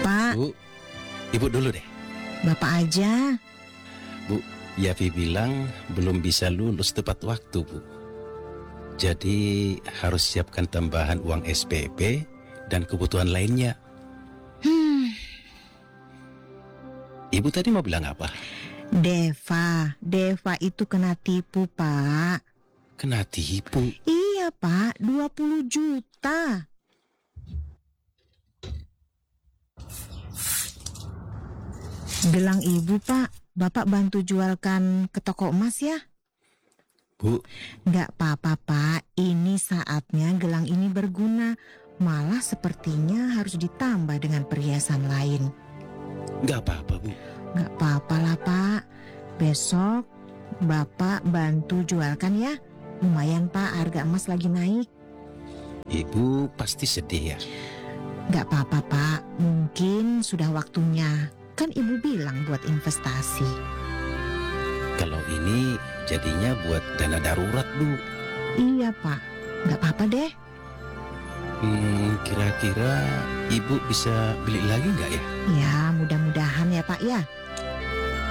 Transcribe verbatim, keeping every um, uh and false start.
Pak. Bu, Ibu dulu deh. Bapak aja. Bu, Yafi bilang belum bisa lulus tepat waktu, Bu. Jadi harus siapkan tambahan uang S P P dan kebutuhan lainnya. Hmm. Ibu tadi mau bilang apa? Deva, Deva itu kena tipu, Pak. Kena tipu? Iya, Pak, dua puluh juta. Gelang ibu, Pak. Bapak bantu jualkan ke toko emas ya. Bu, Nggak apa-apa, Pak. Ini saatnya gelang ini berguna. Malah sepertinya harus ditambah dengan perhiasan lain. nggak apa-apa, Bu. Nggak apa-apa lah, Pak. Besok Bapak bantu jualkan ya. Lumayan, Pak, harga emas lagi naik. Ibu pasti sedih ya? Nggak apa-apa, Pak. Mungkin sudah waktunya. Kan Ibu bilang buat investasi. Kalau ini jadinya buat dana darurat, Bu. Iya, Pak. Nggak apa-apa deh. Hmm, kira-kira Ibu bisa beli lagi nggak ya? Ya, mudah-mudahan ya, Pak ya.